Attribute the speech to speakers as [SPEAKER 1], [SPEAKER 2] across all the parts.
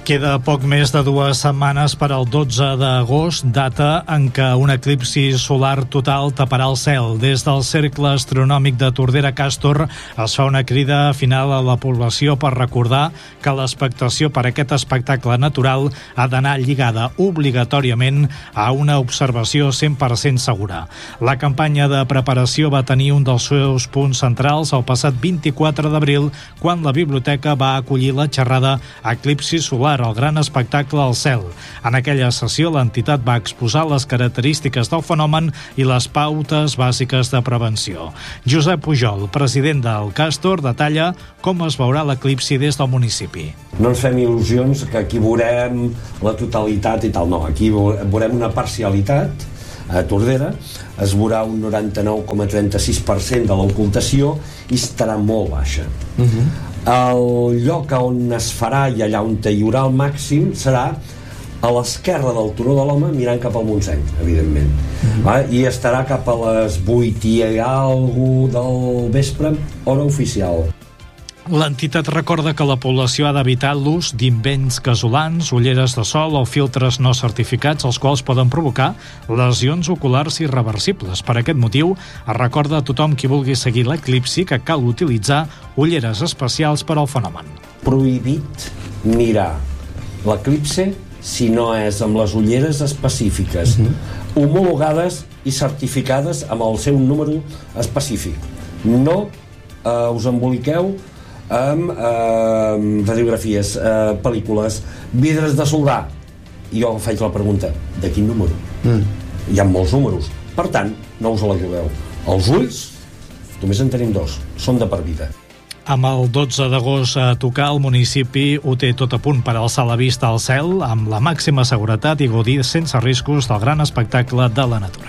[SPEAKER 1] Queda poc més de 2 setmanes per al 12 d'agost, data en què un eclipsi solar total taparà el cel. Des del Cercle Astronòmic de Tordera Càstor es fa una crida final a la població per recordar que l'expectació per aquest espectacle natural ha d'anar lligada obligatòriament a una observació 100% segura. La campanya de preparació va tenir un dels seus punts centrals el passat 24 d'abril, quan la biblioteca va acollir la xerrada Eclipsi solar, el gran espectacle al cel. En aquella sessió, l'entitat va exposar les característiques del fenomen i les pautes bàsiques de prevenció. Josep Pujol, president del Càstor, detalla com es veurà l'eclipsi des del municipi.
[SPEAKER 2] No ens fem il·lusions que aquí veurem la totalitat i tal, no, aquí veurem una parcialitat. A Tordera es veurà un 99,36% de l'ocultació i estarà molt baixa. El lloc on es farà i allà on hi haurà el màxim serà a l'esquerra del Turó de l'Home, mirant cap al Montseny, evidentment. I estarà cap a les 8 i alguna del vespre, hora oficial.
[SPEAKER 1] L'entitat recorda que la població ha d'evitar l'ús d'invents casolans, ulleres de sol o filtres no certificats, els quals poden provocar lesions oculars irreversibles. Per aquest motiu, es recorda a tothom qui vulgui seguir l'eclipsi que cal utilitzar ulleres especials per al fenomen.
[SPEAKER 2] Prohibit mirar l'eclipsi si no és amb les ulleres específiques, homologades i certificades amb el seu número específic. No us emboliqueu amb radiografies, pel·lícules, vidres de soldar. I jo faig la pregunta, de quin número? Hi ha molts números. Per tant, no us la jugueu. Els ulls, només en tenim 2, són de per vida.
[SPEAKER 1] Amb el 12 d'agost a tocar, el municipi ho té tot a punt per alçar la vista al cel amb la màxima seguretat i gaudir sense riscos del gran espectacle de la natura.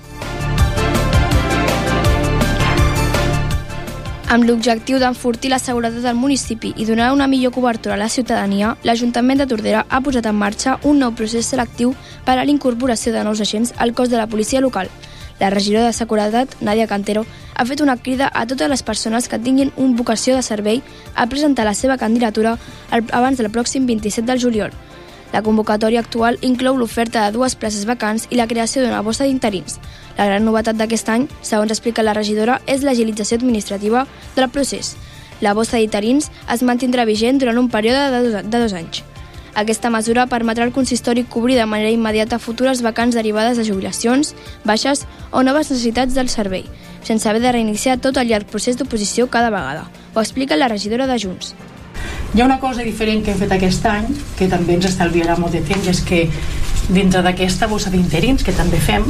[SPEAKER 3] Amb l'objectiu d'enfortir la seguretat del municipi i donar una millor cobertura a la ciutadania, l'Ajuntament de Tordera ha posat en marxa un nou procés selectiu per a la incorporació de nous agents al cos de la policia local. La regidora de Seguretat, Nàdia Cantero, ha fet una crida a totes les persones que tinguin una vocació de servei a presentar la seva candidatura abans del pròxim 27 de juliol. La convocatòria actual inclou l'oferta de 2 places vacants i la creació d'una bossa d'interins. La gran novetat d'aquest any, segons explica la regidora, és l'agilització administrativa del procés. La bossa d'interins es mantindrà vigent durant un període de 2 anys. Aquesta mesura permetrà al consistori cobrir de manera immediata futures vacants derivades de jubilacions, baixes o noves necessitats del servei, sense haver de reiniciar tot el llarg procés d'oposició cada vegada. Ho explica la regidora de Junts.
[SPEAKER 4] Hi ha una cosa diferent que hem fet aquest any, que també ens estalviarà molt de temps, és que dintre d'aquesta bossa d'interins, que també fem,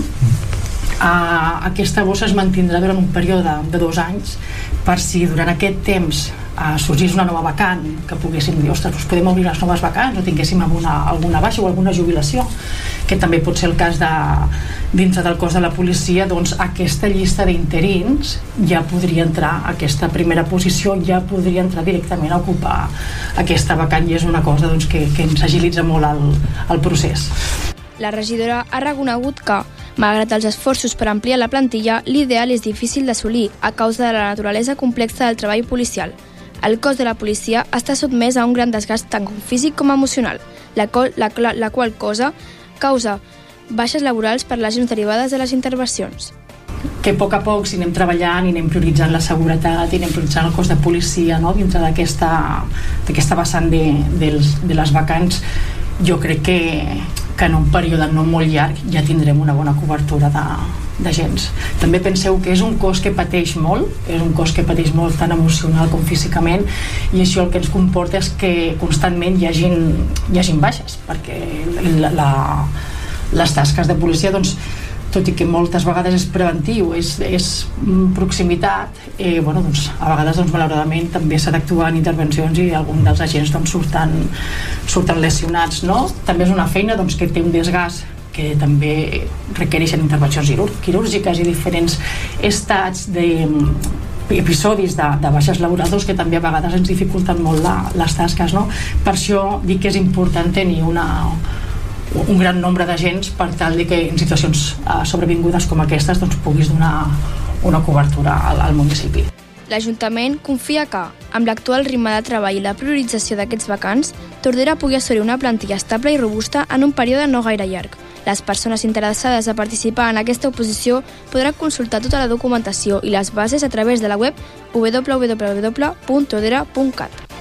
[SPEAKER 4] aquesta bossa es mantindrà durant un període de 2 anys per si durant aquest temps sorgís una nova vacant, que poguéssim dir, ostres, doncs podem obrir les noves vacants o tinguéssim alguna baixa o alguna jubilació, que també pot ser el cas dintre del cos de la policia. Doncs aquesta llista d'interins ja podria entrar, aquesta primera posició ja podria entrar directament a ocupar aquesta vacant, i és una cosa doncs, que ens agilitza molt el procés.
[SPEAKER 3] La regidora ha reconegut que, malgrat els esforços per ampliar la plantilla, l'ideal és difícil d'assolir a causa de la naturalesa complexa del treball policial. El cos de la policia està sotmès a un gran desgast tant físic com emocional, la qual cosa causa baixes laborals per lesions derivades de les intervencions.
[SPEAKER 4] Que a poc si anem treballant i anem prioritzant la seguretat i anem prioritzant el cos de policia, no? Dintre d'aquesta vessant de les vacants, jo crec que en un període no molt llarg ja tindrem una bona cobertura d'agents. També penseu que és un cos que pateix molt, tant emocional com físicament, i això el que ens comporta és que constantment hi hagin baixes, perquè les tasques de policia, doncs, tot i que moltes vegades és preventiu, és proximitat, doncs, a vegades malauradament també s'ha d'actuar en intervencions i alguns dels agents surten lesionats, no? També és una feina que té un desgast, que també requereixen intervencions quirúrgiques i diferents estats episodis de baixes laborals que també a vegades ens dificulten molt les tasques, no? Per això dic que és important tenir un gran nombre d'agents per tal que en situacions sobrevingudes com aquestes puguis donar una cobertura al municipi.
[SPEAKER 3] L'Ajuntament confia que, amb l'actual ritme de treball i la priorització d'aquests vacants, Tordera pugui assolir una plantilla estable i robusta en un període no gaire llarg. Les persones interessades a participar en aquesta oposició podran consultar tota la documentació i les bases a través de la web www.tordera.cat.